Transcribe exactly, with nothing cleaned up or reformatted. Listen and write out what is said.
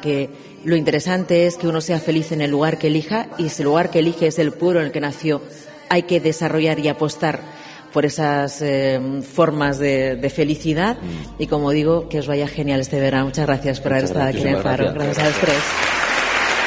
que lo interesante es que uno sea feliz en el lugar que elija, y si el lugar que elige es el pueblo en el que nació, hay que desarrollar y apostar por esas eh, formas de, de felicidad. Mm. Y como digo, que os vaya genial este verano. Muchas gracias por haber estado aquí en el Faro. Gracias, gracias a los tres.